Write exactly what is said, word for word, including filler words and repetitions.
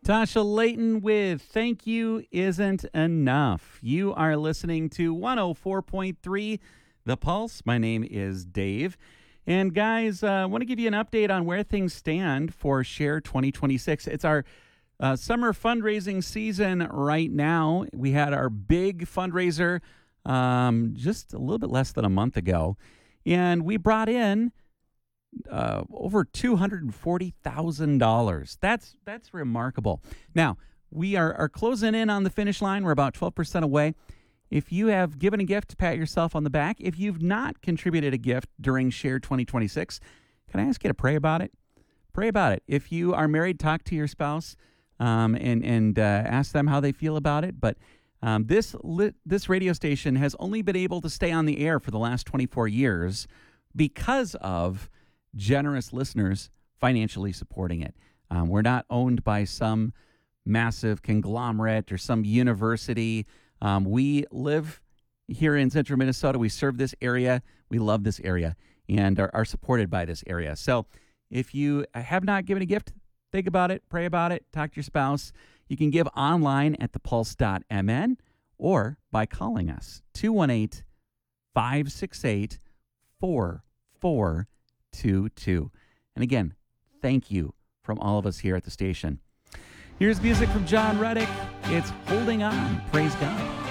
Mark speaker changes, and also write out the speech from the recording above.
Speaker 1: Tasha Layton with Thank You Isn't Enough. You are listening to one oh four point three The Pulse. My name is Dave. And guys, I uh, want to give you an update on where things stand for Share twenty twenty-six. It's our uh, summer fundraising season right now. We had our big fundraiser um, just a little bit less than a month ago. And we brought in Uh, over two hundred forty thousand dollars. That's that's remarkable. Now, we are, are closing in on the finish line. We're about twelve percent away. If you have given a gift, pat yourself on the back. If you've not contributed a gift during Share twenty twenty-six, can I ask you to pray about it? Pray about it. If you are married, talk to your spouse um, and, and uh, ask them how they feel about it. But um, this lit, this radio station has only been able to stay on the air for the last twenty-four years because of generous listeners financially supporting it. Um, we're not owned by some massive conglomerate or some university. Um, we live here in central Minnesota. We serve this area. We love this area and are, are supported by this area. So if you have not given a gift, think about it, pray about it, talk to your spouse. You can give online at the pulse dot m n or by calling us, two one eight, five six eight, four four two two. And again, thank you from all of us here at the station. Here's music from John Reddick. It's Holding On. Praise God.